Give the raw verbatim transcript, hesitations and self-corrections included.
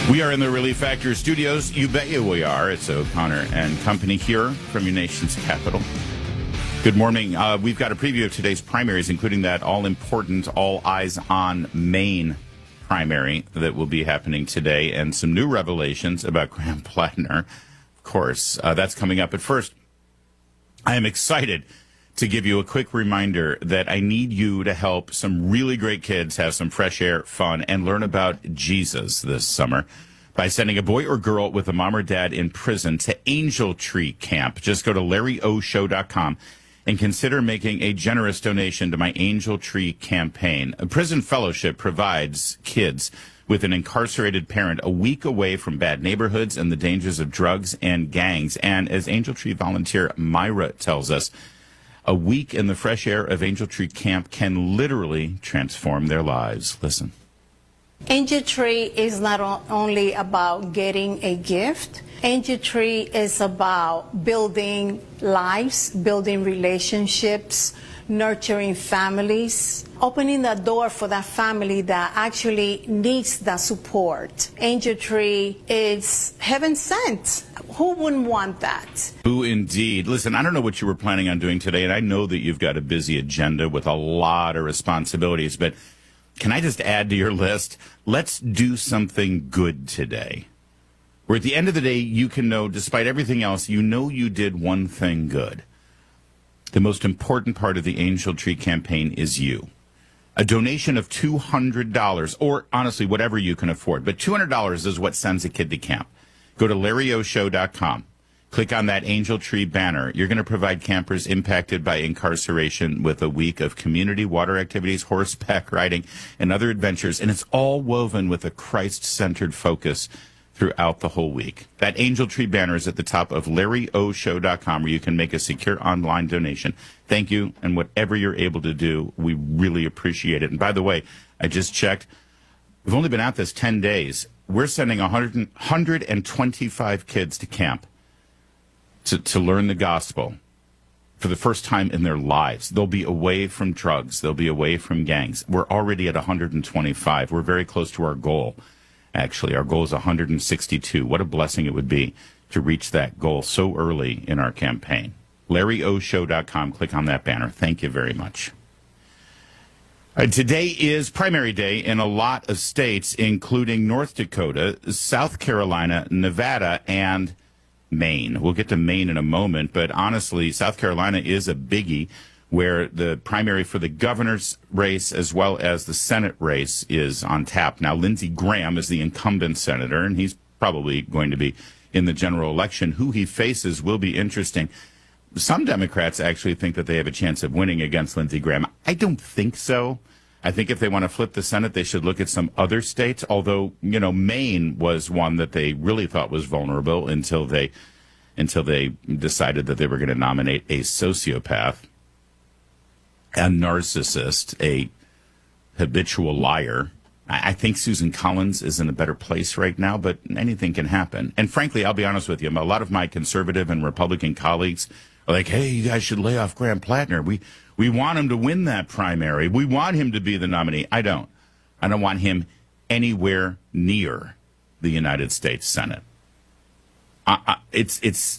We are in the Relief Factor studios. You bet you we are. It's O'Connor and company here from your nation's capital. Good morning. Uh, we've got a preview of today's primaries, including that all-important, all-eyes-on Maine primary that will be happening today, and some new revelations about Graham Plattner. Of course, uh, that's coming up. But first, I am excited to give you a quick reminder that I need you to help some really great kids have some fresh air, fun, and learn about Jesus this summer by sending a boy or girl with a mom or dad in prison to Angel Tree Camp. Just go to larry o show dot com and consider making a generous donation to my Angel Tree campaign. A prison fellowship provides kids with an incarcerated parent a week away from bad neighborhoods and the dangers of drugs and gangs. And as Angel Tree volunteer Myra tells us, a week in the fresh air of Angel Tree Camp can literally transform their lives. Listen. Angel Tree is not only about getting a gift. Angel Tree is about building lives, building relationships, nurturing families, opening the door for that family that actually needs the support. Angel Tree is heaven sent. Who wouldn't want that? Who indeed. Listen, I don't know what you were planning on doing today, and I know that you've got a busy agenda with a lot of responsibilities, but can I just add to your list? Let's do something good today. Where at the end of the day, you can know, despite everything else, you know you did one thing good. The most important part of the Angel Tree campaign is you. A donation of two hundred dollars, or honestly, whatever you can afford. But two hundred dollars is what sends a kid to camp. Go to larry o show dot com. Click on that Angel Tree banner. You're going to provide campers impacted by incarceration with a week of community water activities, horseback riding, and other adventures. And it's all woven with a Christ-centered focus throughout the whole week. That Angel Tree banner is at the top of larry o show dot com, where you can make a secure online donation. Thank you, and whatever you're able to do, we really appreciate it. And by the way, I just checked. We've only been at this ten days. We're sending one hundred, one hundred twenty-five kids to camp to, to learn the gospel for the first time in their lives. They'll be away from drugs. They'll be away from gangs. We're already at one hundred twenty-five. We're very close to our goal. Actually, our goal is one hundred sixty-two. What a blessing it would be to reach that goal so early in our campaign. larry o show dot com. Click on that banner. Thank you very much. Uh, today is primary day in a lot of states, including North Dakota, South Carolina, Nevada, and Maine. We'll get to Maine in a moment, but honestly, South Carolina is a biggie, where the primary for the governor's race as well as the Senate race is on tap. Now, Lindsey Graham is the incumbent senator, and he's probably going to be in the general election. Who he faces will be interesting. Some Democrats actually think that they have a chance of winning against Lindsey Graham. I don't think so. I think if they want to flip the Senate, they should look at some other states, although, you know, Maine was one that they really thought was vulnerable until they until they decided that they were going to nominate a sociopath, a narcissist, a habitual liar. I think Susan Collins is in a better place right now, but anything can happen. And frankly, I'll be honest with you, a lot of my conservative and Republican colleagues are like, hey, you guys should lay off Graham Plattner. We we want him to win that primary. We want him to be the nominee. I don't. I don't want him anywhere near the United States Senate. I, I, it's it's